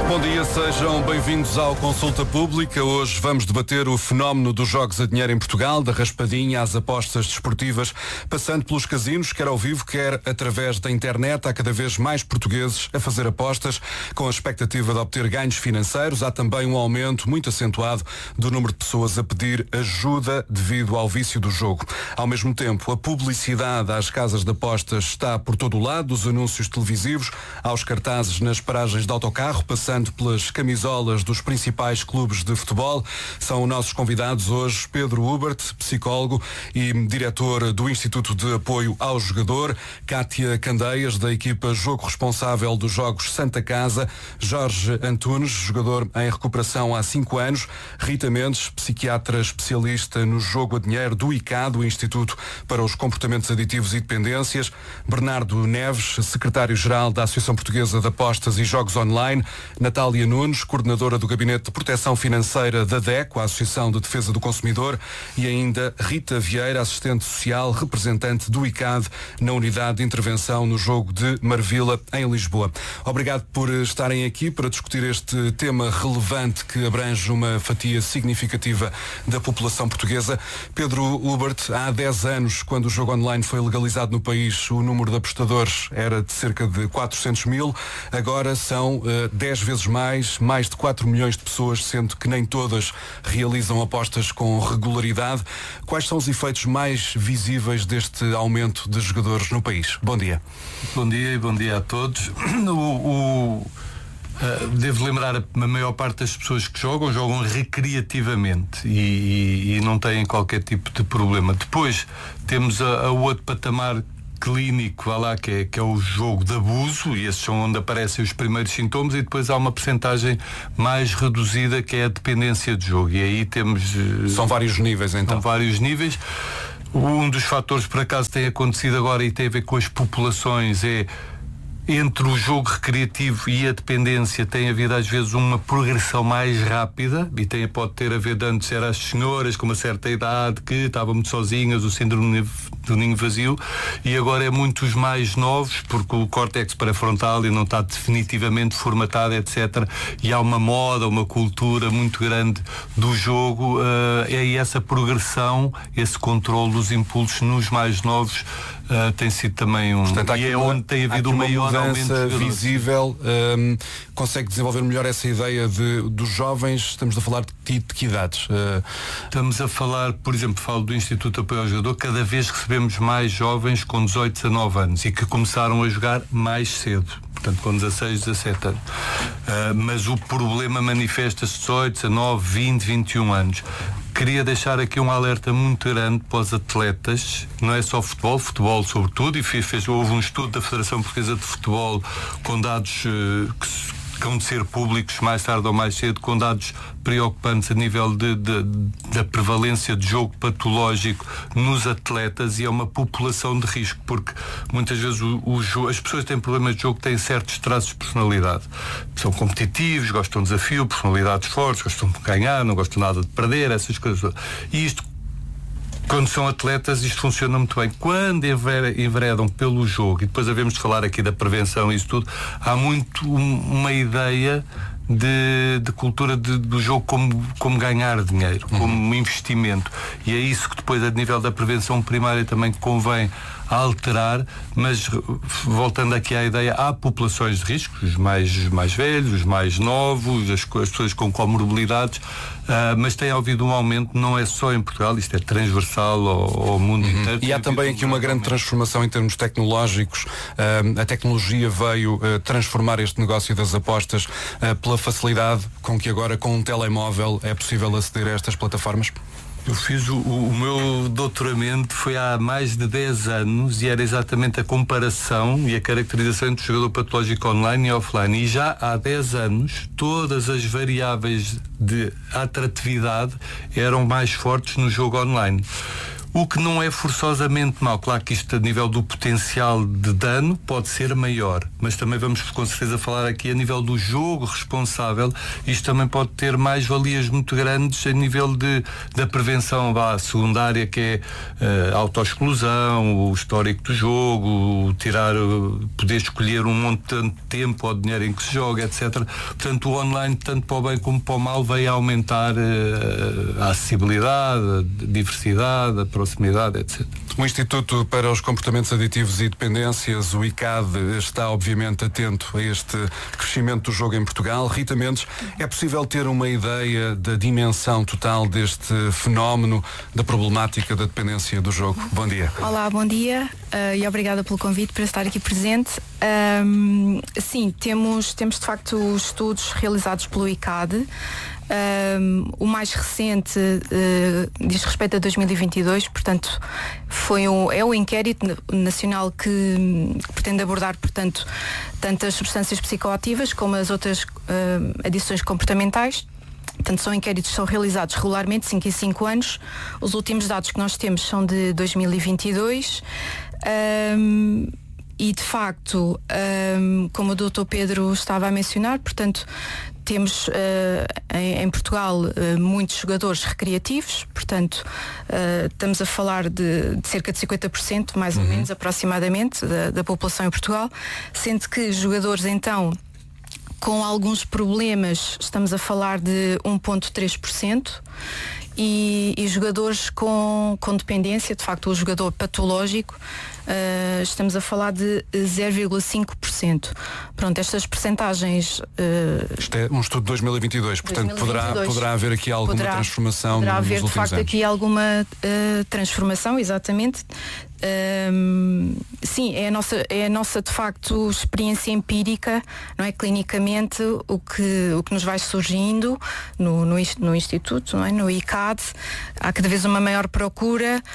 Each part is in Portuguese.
Bom dia, sejam bem-vindos ao Consulta Pública. Hoje vamos debater o fenómeno dos jogos a dinheiro em Portugal, da raspadinha às apostas desportivas, passando pelos casinos, quer ao vivo, quer através da internet. Há cada vez mais portugueses a fazer apostas com a expectativa de obter ganhos financeiros. Há também um aumento muito acentuado do número de pessoas a pedir ajuda devido ao vício do jogo. Ao mesmo tempo, a publicidade às casas de apostas está por todo o lado, dos anúncios televisivos aos cartazes nas paragens de autocarro, passando pelas camisolas dos principais clubes de futebol. São nossos convidados hoje Pedro Hubert, psicólogo e diretor do Instituto de Apoio ao Jogador, Cátia Candeias, da equipa Jogo Responsável dos Jogos Santa Casa, Jorge Antunes, jogador em recuperação há 5 anos, Rita Mendes, psiquiatra especialista no jogo a dinheiro do ICAD, o Instituto para os Comportamentos Aditivos e Dependências, Bernardo Neves, secretário-geral da Associação Portuguesa de Apostas e Jogos Online, Natália Nunes, coordenadora do Gabinete de Proteção Financeira da DECO, a Associação de Defesa do Consumidor, e ainda Rita Vieira, assistente social, representante do ICAD na Unidade de Intervenção no Jogo de Marvila, em Lisboa. Obrigado por estarem aqui para discutir este tema relevante que abrange uma fatia significativa da população portuguesa. Pedro Hubert, há 10 anos, quando o jogo online foi legalizado no país, o número de apostadores era de cerca de 400 mil, agora são 10 vezes mais de 4 milhões de pessoas, sendo que nem todas realizam apostas com regularidade. Quais são os efeitos mais visíveis deste aumento de jogadores no país? Bom dia. Bom dia e bom dia a todos. Devo lembrar, a maior parte das pessoas que jogam recreativamente e não têm qualquer tipo de problema. Depois temos a outro patamar clínico, que é o jogo de abuso, e esses são onde aparecem os primeiros sintomas, e depois há uma percentagem mais reduzida que é a dependência de jogo, e aí temos... São vários níveis, então. São vários níveis. Um dos fatores, por acaso, tem acontecido agora e tem a ver com as populações, é entre o jogo recreativo e a dependência tem havido às vezes uma progressão mais rápida, e pode ter a ver de antes eram as senhoras com uma certa idade que estavam muito sozinhas, o síndrome do ninho vazio, e agora é muitos mais novos, porque o córtex pré-frontal não está definitivamente formatado, etc. E há uma moda, uma cultura muito grande do jogo, e essa progressão, esse controle dos impulsos nos mais novos tem sido também Portanto, e é onde tem havido uma mudança visível. Consegue desenvolver melhor essa ideia dos jovens? Estamos a falar de que idades? Estamos a falar, por exemplo, falo do Instituto de Apoio ao Jogador, cada vez recebemos mais jovens com 18, 19 anos e que começaram a jogar mais cedo, portanto com 16, 17 anos. Mas o problema manifesta-se 18, 19, 20, 21 anos. Queria deixar aqui um alerta muito grande para os atletas, não é só futebol sobretudo, e houve um estudo da Federação Portuguesa de Futebol com dados que vão de ser públicos mais tarde ou mais cedo, com dados preocupantes a nível da prevalência de jogo patológico nos atletas, e é uma população de risco, porque muitas vezes as pessoas que têm problemas de jogo têm certos traços de personalidade. São competitivos, gostam de desafio, personalidades fortes, gostam de ganhar, não gostam nada de perder, essas coisas. E isto, quando são atletas, isto funciona muito bem. Quando enveredam pelo jogo, e depois havemos de falar aqui da prevenção e isso tudo, há muito uma ideia de cultura do jogo como ganhar dinheiro, como investimento. E é isso que depois, a nível da prevenção primária, também convém alterar. Mas voltando aqui à ideia, há populações de risco, os mais velhos, os mais novos, as pessoas com comorbilidades, mas tem havido um aumento, não é só em Portugal, isto é transversal ao mundo inteiro. E há também aqui uma grande transformação em termos tecnológicos. A tecnologia veio transformar este negócio das apostas pela facilidade com que agora, com um telemóvel, é possível aceder a estas plataformas? Eu fiz o meu doutoramento foi há mais de 10 anos e era exatamente a comparação e a caracterização entre o jogador patológico online e offline, e já há 10 anos todas as variáveis de atratividade eram mais fortes no jogo online. o que não é forçosamente mau. Claro que isto, a nível do potencial de dano, pode ser maior, mas também vamos com certeza falar aqui a nível do jogo responsável. Isto também pode ter mais valias muito grandes a nível da prevenção secundária, que é a autoexclusão, o histórico do jogo, poder escolher um montante de tempo ou dinheiro em que se joga, etc. Portanto, o online, tanto para o bem como para o mal, veio a aumentar a acessibilidade, a diversidade, a proximidade, etc. O Instituto para os Comportamentos Aditivos e Dependências, o ICAD, está obviamente atento a este crescimento do jogo em Portugal. Rita Mendes, é possível ter uma ideia da dimensão total deste fenómeno, da problemática da dependência do jogo? Bom dia. Olá, bom dia e obrigada pelo convite para estar aqui presente. Sim, temos de facto estudos realizados pelo ICAD. O mais recente diz respeito a 2022, portanto é o inquérito nacional que pretende abordar, portanto, tanto as substâncias psicoativas como as outras adições comportamentais. Portanto, são inquéritos que são realizados regularmente, 5 em 5 anos. Os últimos dados que nós temos são de 2022. E de facto, como o Dr. Pedro estava a mencionar, portanto, temos em Portugal muitos jogadores recreativos, portanto, estamos a falar de cerca de 50%, mais ou menos, aproximadamente, da população em Portugal, sendo que jogadores, então, com alguns problemas, estamos a falar de 1,3%. E jogadores com dependência, de facto o jogador patológico, estamos a falar de 0,5%. Pronto, estas percentagens... Isto é um estudo de 2022, portanto 2022. Poderá haver aqui alguma transformação nos últimos anos. Poderá haver, de facto, aqui alguma transformação, exatamente. Sim, é a nossa de facto experiência empírica, não é? Clinicamente, o que nos vai surgindo no Instituto, não é? No ICAD, há cada vez uma maior procura.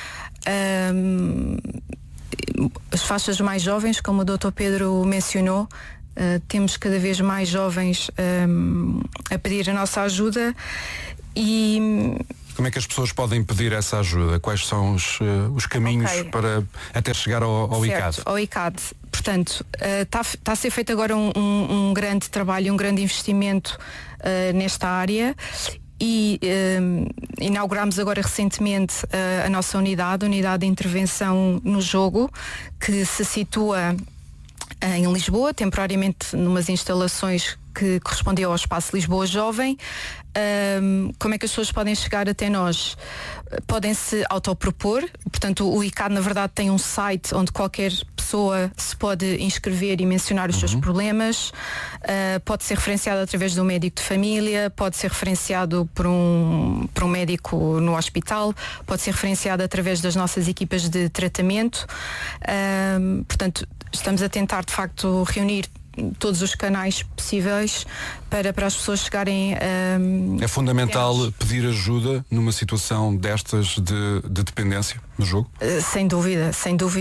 As faixas mais jovens, como o Dr. Pedro mencionou, temos cada vez mais jovens a pedir a nossa ajuda. E como é que as pessoas podem pedir essa ajuda? Quais são os caminhos para até chegar ao ICAD? Ao ICAD. Portanto, está a ser feito agora um grande trabalho, um grande investimento nesta área. E inauguramos agora recentemente a nossa unidade de intervenção no jogo, que se situa em Lisboa, temporariamente numas instalações que correspondiam ao Espaço Lisboa Jovem. Como é que as pessoas podem chegar até nós? Podem-se autopropor, portanto o ICAD na verdade tem um site onde qualquer pessoa se pode inscrever e mencionar os seus problemas. Pode ser referenciado através de um médico de família, pode ser referenciado por um médico no hospital, pode ser referenciado através das nossas equipas de tratamento. Portanto, estamos a tentar de facto reunir todos os canais possíveis para as pessoas chegarem a... É fundamental pedir ajuda numa situação destas de dependência no jogo? Sem dúvida.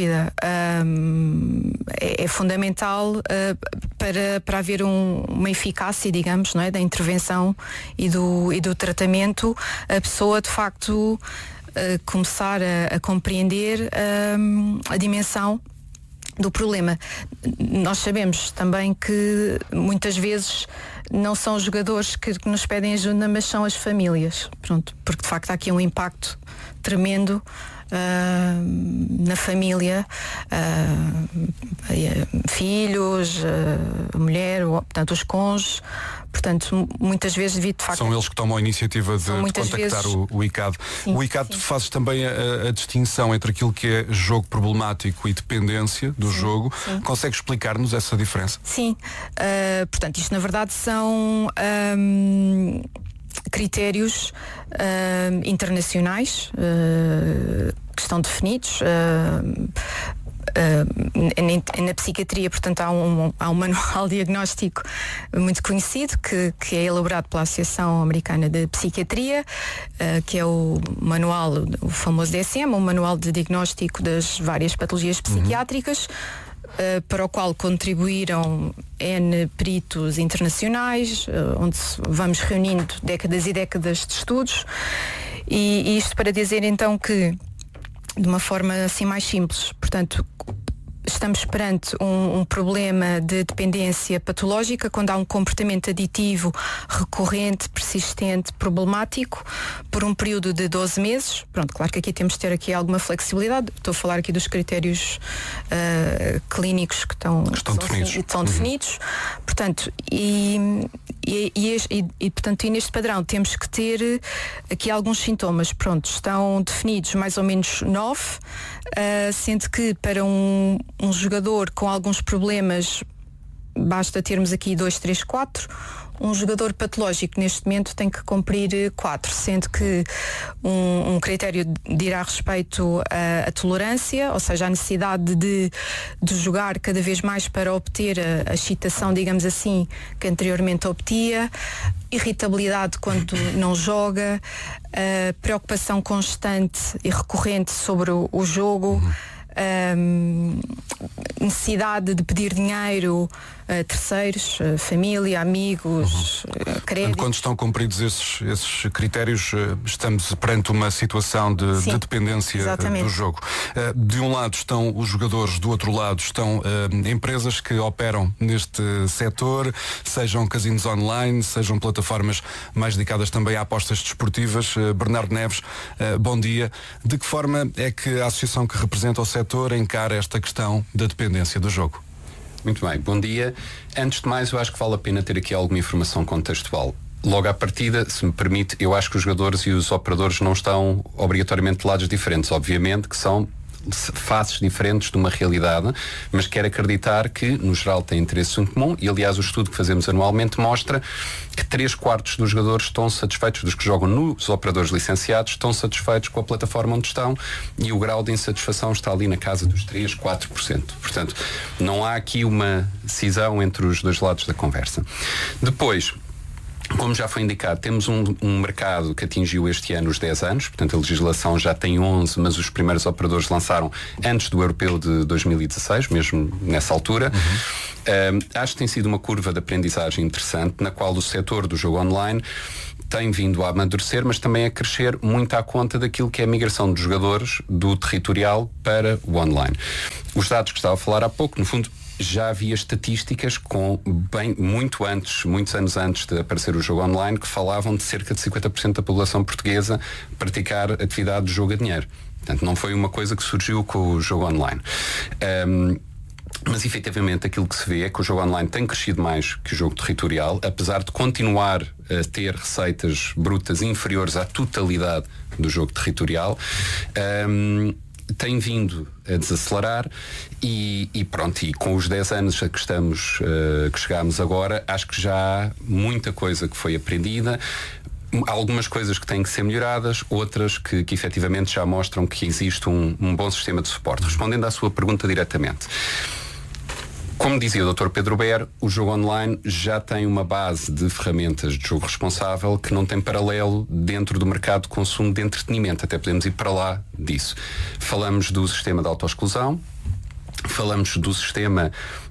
É fundamental para haver uma eficácia, digamos, não é? Da intervenção e do tratamento, a pessoa de facto começar a compreender a dimensão do problema. Nós sabemos também que muitas vezes não são os jogadores que nos pedem ajuda, mas são as famílias. Pronto, porque de facto há aqui um impacto tremendo na família, filhos, mulher, portanto os cônjuges. Portanto, muitas vezes devido de facto... São eles que tomam a iniciativa de contactar o ICAD. Sim, o ICAD faz também a distinção entre aquilo que é jogo problemático e dependência do jogo. Sim. Consegue explicar-nos essa diferença? Sim. Portanto, isto na verdade são critérios internacionais que estão definidos. Na psiquiatria, portanto, há um manual diagnóstico muito conhecido que é elaborado pela Associação Americana de Psiquiatria, que é o manual, o famoso DSM, o manual de diagnóstico das várias patologias psiquiátricas, para o qual contribuíram N peritos internacionais, onde vamos reunindo décadas e décadas de estudos, e isto para dizer então que de uma forma assim mais simples. Portanto, estamos perante um problema de dependência patológica quando há um comportamento aditivo recorrente, persistente, problemático por um período de 12 meses. Pronto, claro que aqui temos de ter aqui alguma flexibilidade. Estou a falar aqui dos critérios clínicos que estão definidos. Portanto, portanto, e neste padrão temos que ter aqui alguns sintomas. Pronto, estão definidos mais ou menos 9, sendo que para um jogador com alguns problemas basta termos aqui 2, 3, 4. Um jogador patológico neste momento tem que cumprir 4, sendo que um critério dirá respeito à tolerância, ou seja, a necessidade de jogar cada vez mais para obter a excitação, digamos assim, que anteriormente obtia, irritabilidade quando não joga, preocupação constante e recorrente sobre o jogo, necessidade de pedir dinheiro a terceiros, família, amigos, crédito. Quando estão cumpridos esses critérios, estamos perante uma situação de dependência do jogo. De um lado estão os jogadores, do outro lado estão empresas que operam neste setor, sejam casinos online, sejam plataformas mais dedicadas também a apostas desportivas. Bernardo Neves, bom dia. De que forma é que a associação que representa o setor encara esta questão da dependência do jogo? Muito bem, bom dia. Antes de mais, eu acho que vale a pena ter aqui alguma informação contextual. Logo à partida, se me permite, eu acho que os jogadores e os operadores não estão obrigatoriamente de lados diferentes. Obviamente que são faces diferentes de uma realidade, mas quero acreditar que, no geral, têm interesses em comum e, aliás, o estudo que fazemos anualmente mostra que 3/4 dos jogadores estão satisfeitos, dos que jogam nos operadores licenciados, estão satisfeitos com a plataforma onde estão e o grau de insatisfação está ali na casa dos 3-4%. Portanto, não há aqui uma cisão entre os dois lados da conversa. Depois, como já foi indicado, temos um mercado que atingiu este ano os 10 anos, portanto a legislação já tem 11, mas os primeiros operadores lançaram antes do europeu de 2016, mesmo nessa altura. Acho que tem sido uma curva de aprendizagem interessante, na qual o setor do jogo online tem vindo a amadurecer, mas também a crescer muito à conta daquilo que é a migração dos jogadores do territorial para o online. Os dados que estava a falar há pouco, no fundo, já havia estatísticas muitos anos antes de aparecer o jogo online, que falavam de cerca de 50% da população portuguesa praticar atividade de jogo a dinheiro. Portanto, não foi uma coisa que surgiu com o jogo online. Mas efetivamente aquilo que se vê é que o jogo online tem crescido mais que o jogo territorial, apesar de continuar a ter receitas brutas inferiores à totalidade do jogo territorial. Tem vindo a desacelerar e pronto, e com os 10 anos a que chegámos agora, acho que já há muita coisa que foi aprendida. Há algumas coisas que têm que ser melhoradas, outras que efetivamente já mostram que existe um bom sistema de suporte. Respondendo à sua pergunta diretamente, como dizia o Dr. Pedro Ber, o jogo online já tem uma base de ferramentas de jogo responsável que não tem paralelo dentro do mercado de consumo de entretenimento. Até podemos ir para lá disso. Falamos do sistema de autoexclusão, falamos do sistema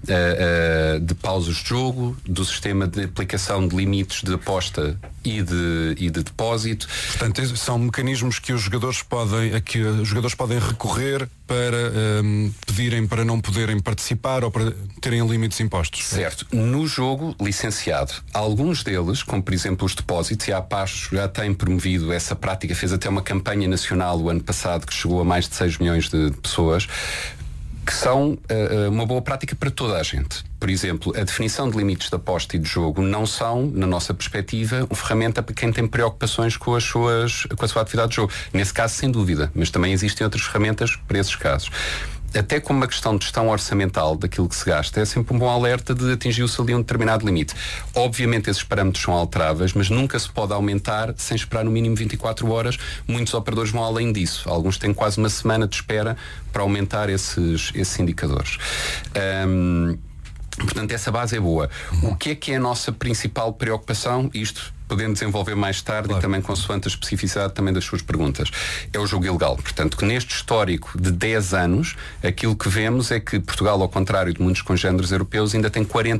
de pausas de jogo, do sistema de aplicação de limites de aposta e de depósito. Portanto, são mecanismos que os jogadores podem recorrer para pedirem para não poderem participar ou para terem limites impostos. Certo. No jogo licenciado, alguns deles, como por exemplo os depósitos, e a APAS já tem promovido essa prática, fez até uma campanha nacional o ano passado que chegou a mais de 6 milhões de pessoas, que são uma boa prática para toda a gente. Por exemplo, a definição de limites de aposta e de jogo não são, na nossa perspectiva, uma ferramenta para quem tem preocupações com a sua atividade de jogo. Nesse caso, sem dúvida, mas também existem outras ferramentas para esses casos. Até como uma questão de gestão orçamental daquilo que se gasta, é sempre um bom alerta de atingir-se ali um determinado limite. Obviamente esses parâmetros são alteráveis, mas nunca se pode aumentar sem esperar no mínimo 24 horas. Muitos operadores vão além disso. Alguns têm quase uma semana de espera para aumentar esses indicadores. Portanto, essa base é boa. O que é a nossa principal preocupação? Isto podendo desenvolver mais tarde, claro, e também consoante a especificidade também das suas perguntas. É o jogo ilegal. Portanto, que neste histórico de 10 anos, aquilo que vemos é que Portugal, ao contrário de muitos congêneres europeus, ainda tem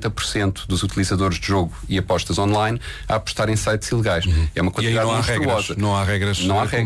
40% dos utilizadores de jogo e apostas online a apostar em sites ilegais. É uma quantidade monstruosa. Não há regras.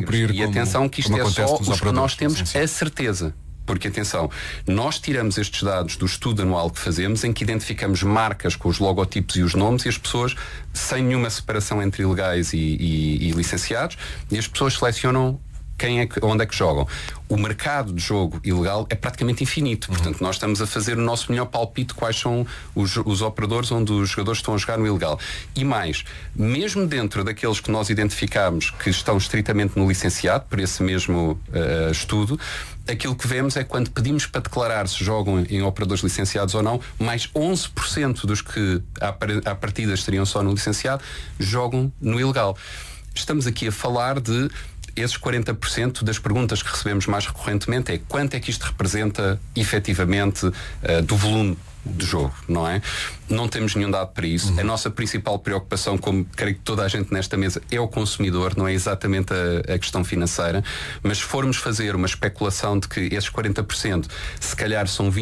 E atenção que isto é só os que nós temos a certeza. Porque, atenção, nós tiramos estes dados do estudo anual que fazemos, em que identificamos marcas com os logotipos e os nomes, e as pessoas, sem nenhuma separação entre ilegais e licenciados, e as pessoas selecionam onde é que jogam. O mercado de jogo ilegal é praticamente infinito. Portanto, nós estamos a fazer o nosso melhor palpite quais são os operadores onde os jogadores estão a jogar no ilegal. E mais, mesmo dentro daqueles que nós identificamos que estão estritamente no licenciado, por esse mesmo estudo, aquilo que vemos é que quando pedimos para declarar se jogam em operadores licenciados ou não, mais 11% dos que à partida estariam só no licenciado jogam no ilegal. Estamos aqui a falar de esses 40% das perguntas que recebemos mais recorrentemente é quanto é que isto representa efetivamente do volume de jogo, não é? Não temos nenhum dado para isso. A nossa principal preocupação, como creio que toda a gente nesta mesa, é o consumidor, não é exatamente a questão financeira, mas se formos fazer uma especulação de que esses 40% se calhar são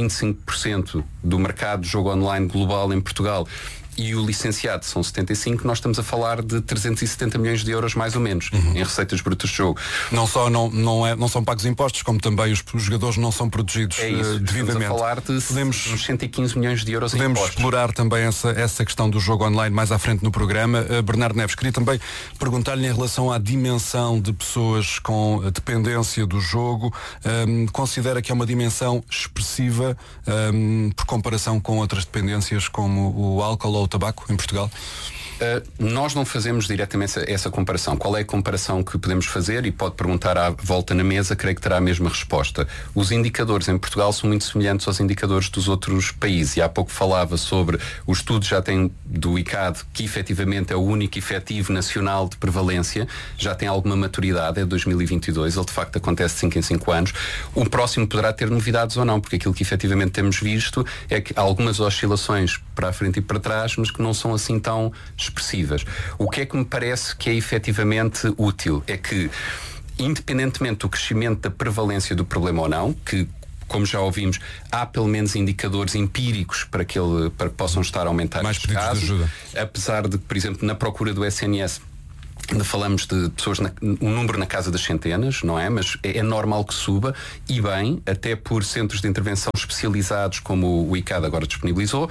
25% do mercado de jogo online global em Portugal e o licenciado são 75, nós estamos a falar de 370 milhões de euros mais ou menos em receitas brutas de jogo. Não só não são pagos impostos, como também os jogadores não são protegidos devidamente. Estamos a falar de uns 115 milhões de euros em impostos. Podemos explorar também essa questão do jogo online mais à frente no programa. Bernardo Neves, queria também perguntar-lhe em relação à dimensão de pessoas com dependência do jogo. Considera que é uma dimensão expressiva por comparação com outras dependências como o álcool ou o tabaco em Portugal? Nós não fazemos diretamente essa comparação. Qual é a comparação que podemos fazer? E pode perguntar à volta na mesa, creio que terá a mesma resposta. Os indicadores em Portugal são muito semelhantes aos indicadores dos outros países. E há pouco falava sobre o estudo já tem do ICAD, que efetivamente é o único efetivo nacional de prevalência, já tem alguma maturidade, é 2022, ele de facto acontece de 5 em 5 anos. O próximo poderá ter novidades ou não, porque aquilo que efetivamente temos visto é que há algumas oscilações para a frente e para trás, mas que não são assim tão expressivas. O que é que me parece que é efetivamente útil é que, independentemente do crescimento da prevalência do problema ou não, que, como já ouvimos, há pelo menos indicadores empíricos para que possam estar a aumentar mais estes casos, apesar de, por exemplo, na procura do SNS ainda falamos de pessoas, um número na casa das centenas, não é? Mas é normal que suba, e bem, até por centros de intervenção especializados como o ICAD agora disponibilizou.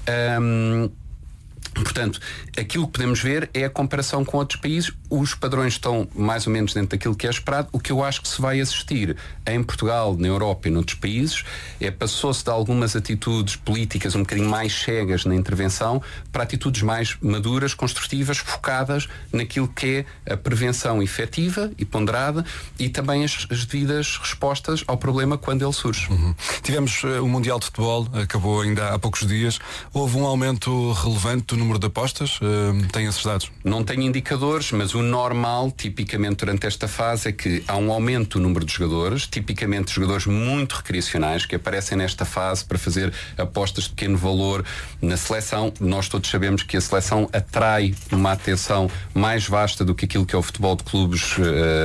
Portanto, aquilo que podemos ver é a comparação com outros países. Os padrões estão mais ou menos dentro daquilo que é esperado. O que eu acho que se vai assistir em Portugal, na Europa e noutros países passou-se de algumas atitudes políticas um bocadinho mais cegas na intervenção para atitudes mais maduras, construtivas, focadas naquilo que é a prevenção efetiva e ponderada e também as devidas respostas ao problema quando ele surge. Tivemos o Mundial de Futebol, acabou ainda há poucos dias. Houve um aumento relevante do número de apostas? Tem esses dados? Não tenho indicadores, mas o normal, tipicamente durante esta fase, é que há um aumento do número de jogadores, tipicamente jogadores muito recreacionais, que aparecem nesta fase para fazer apostas de pequeno valor na seleção. Nós todos sabemos que a seleção atrai uma atenção mais vasta do que aquilo que é o futebol de clubes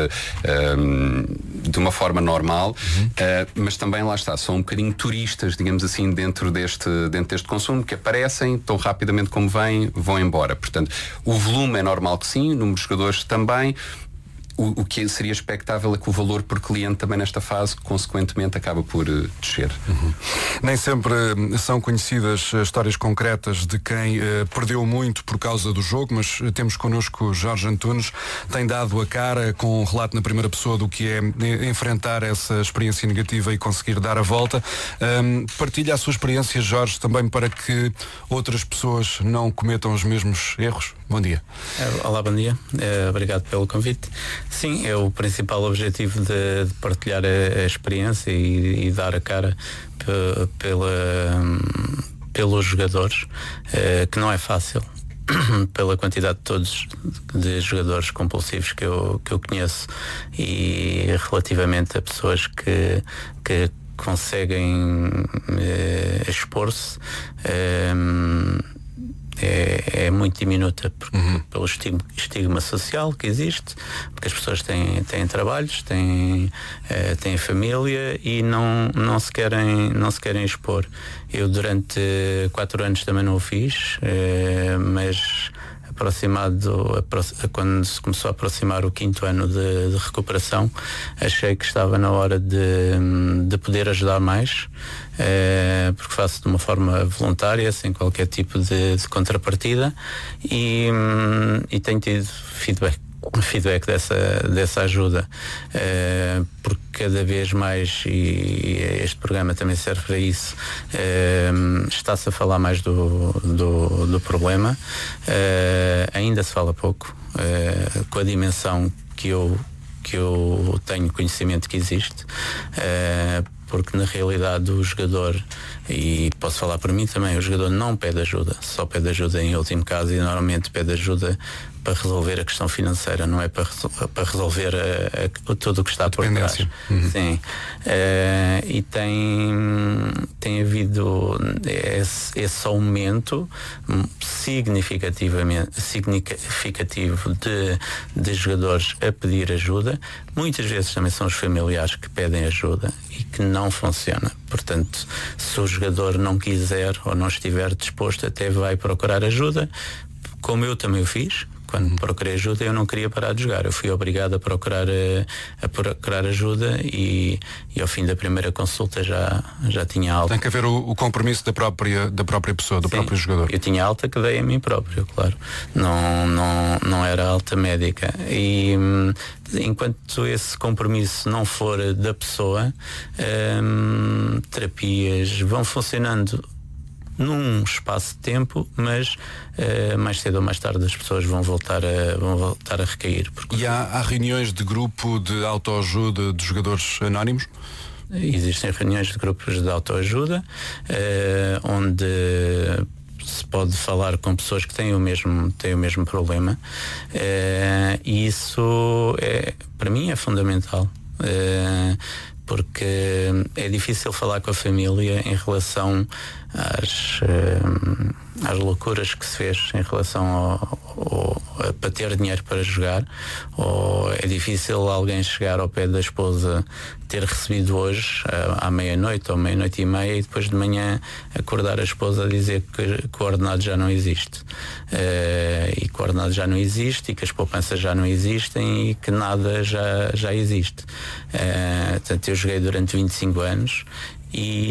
de uma forma normal, mas também lá está, são um bocadinho turistas, digamos assim, dentro deste consumo, que aparecem tão rapidamente como vêm, vão embora. Portanto, o volume é normal que sim, o número de jogadores também. O que seria expectável é que o valor por cliente também nesta fase, consequentemente, acaba por descer. Nem sempre são conhecidas histórias concretas de quem perdeu muito por causa do jogo, mas temos connosco Jorge Antunes, tem dado a cara com um relato na primeira pessoa do que é enfrentar essa experiência negativa e conseguir dar a volta. Partilha a sua experiência, Jorge, também para que outras pessoas não cometam os mesmos erros. Bom dia. Olá, bom dia. Obrigado pelo convite. Sim, é o principal objetivo de partilhar a experiência e dar a cara pelos jogadores, que não é fácil, pela quantidade de jogadores compulsivos que eu conheço e relativamente a pessoas que conseguem expor-se é muito diminuta pelo estigma social que existe, porque as pessoas têm trabalhos, têm família e não se querem expor. Eu durante 4 anos também não o fiz, mas quando se começou a aproximar o 5º ano de recuperação, achei que estava na hora de poder ajudar mais, porque faço de uma forma voluntária, sem qualquer tipo de contrapartida, e tenho tido feedback dessa ajuda, porque cada vez mais, e este programa também serve para isso, está-se a falar mais do problema. Ainda se fala pouco, com a dimensão que eu tenho conhecimento que existe, porque na realidade o jogador, e posso falar por mim também, o jogador não pede ajuda, só pede ajuda em último caso, e normalmente pede ajuda para resolver a questão financeira, não é para resolver tudo o que está por trás. Sim. E tem havido esse aumento significativo de jogadores a pedir ajuda. Muitas vezes também são os familiares que pedem ajuda e que não funciona. Portanto, se o jogador não quiser ou não estiver disposto, até vai procurar ajuda, como eu também o fiz. Quando procurei ajuda, eu não queria parar de jogar. Eu fui obrigado a procurar ajuda e ao fim da primeira consulta já tinha alta. Tem que haver o compromisso da própria pessoa, do próprio jogador. Eu tinha alta que dei a mim próprio, claro. Não era alta médica. E enquanto esse compromisso não for da pessoa, terapias vão funcionando num espaço de tempo, mas mais cedo ou mais tarde as pessoas vão voltar a recair. E há reuniões de grupo de autoajuda de jogadores anónimos? Existem reuniões de grupos de autoajuda, onde se pode falar com pessoas que têm o mesmo problema, e isso para mim é fundamental. Porque é difícil falar com a família em relação às loucuras que se fez em relação para ter dinheiro para jogar, ou é difícil alguém chegar ao pé da esposa, ter recebido hoje à meia-noite ou meia-noite e meia, e depois de manhã acordar a esposa a dizer que o ordenado já não existe, e que o ordenado já não existe, e que as poupanças já não existem, e que nada já existe. Portanto, eu joguei durante 25 anos e